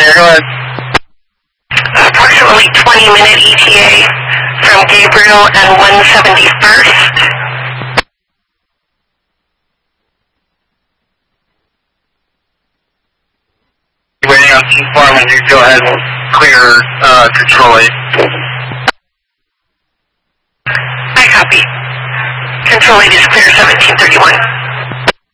here, go ahead. Approximately 20-minute ETA from Gabriel and 171st. Waiting on Team Farm, and you go ahead and clear Control 8. I copy. Control 8 is clear 1731.